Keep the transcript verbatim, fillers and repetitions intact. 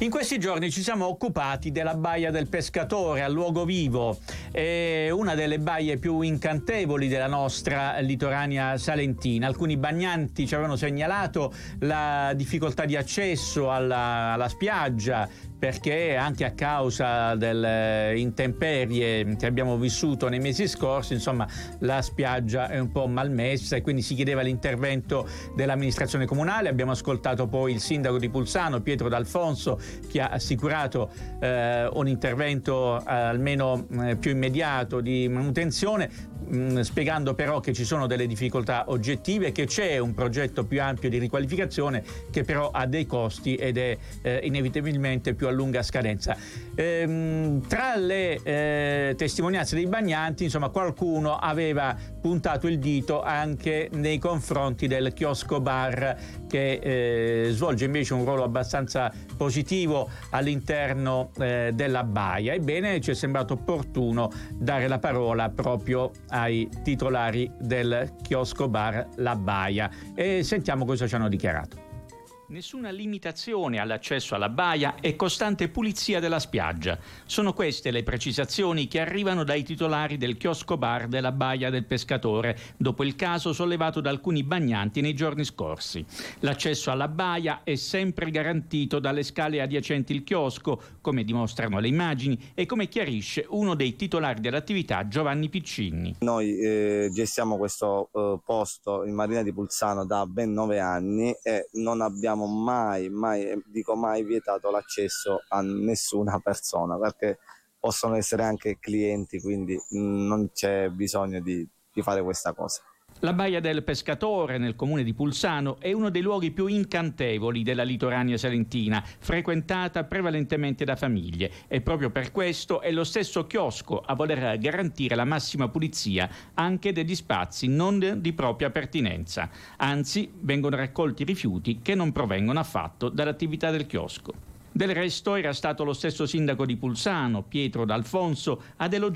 In questi giorni ci siamo occupati della Baia del Pescatore, a luogo vivo, è una delle baie più incantevoli della nostra litoranea salentina. Alcuni bagnanti ci avevano segnalato la difficoltà di accesso alla, alla spiaggia, perché anche a causa delle intemperie che abbiamo vissuto nei mesi scorsi, insomma, la spiaggia è un po' malmessa e quindi si chiedeva l'intervento dell'amministrazione comunale. Abbiamo ascoltato poi il sindaco di Pulsano, Pietro D'Alfonso, che ha assicurato eh, un intervento eh, almeno eh, più immediato di manutenzione, mh, spiegando però che ci sono delle difficoltà oggettive, che c'è un progetto più ampio di riqualificazione che però ha dei costi ed è eh, inevitabilmente più a lunga scadenza. Ehm, tra le eh, testimonianze dei bagnanti, insomma, qualcuno aveva puntato il dito anche nei confronti del chiosco bar, che eh, svolge invece un ruolo abbastanza positivo all'interno eh, della baia. Ebbene, ci è sembrato opportuno dare la parola proprio ai titolari del chiosco bar La Baia e sentiamo cosa ci hanno dichiarato. Nessuna limitazione all'accesso alla baia e costante pulizia della spiaggia. Sono queste le precisazioni che arrivano dai titolari del chiosco bar della Baia del Pescatore, dopo il caso sollevato da alcuni bagnanti nei giorni scorsi. L'accesso alla baia è sempre garantito dalle scale adiacenti il chiosco, come dimostrano le immagini e come chiarisce uno dei titolari dell'attività, Giovanni Piccinni. Noi eh, gestiamo questo eh, posto in Marina di Pulsano da ben nove anni e non abbiamo mai, mai, dico mai, vietato l'accesso a nessuna persona, perché possono essere anche clienti, quindi mh, non c'è bisogno di, di fare questa cosa. La Baia del Pescatore, nel comune di Pulsano, è uno dei luoghi più incantevoli della litoranea salentina, frequentata prevalentemente da famiglie, e proprio per questo è lo stesso chiosco a voler garantire la massima pulizia anche degli spazi non di propria pertinenza. Anzi, vengono raccolti rifiuti che non provengono affatto dall'attività del chiosco. Del resto era stato lo stesso sindaco di Pulsano, Pietro D'Alfonso, ad elogiare